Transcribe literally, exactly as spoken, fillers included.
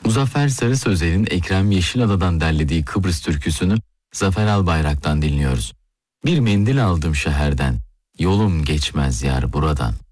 Muzaffer Sarı Sözer'in Ekrem Yeşilada'dan derlediği Kıbrıs türküsünü Zafer Albayrak'tan dinliyoruz. Bir mendil aldım şehirden, yolum geçmez yar buradan.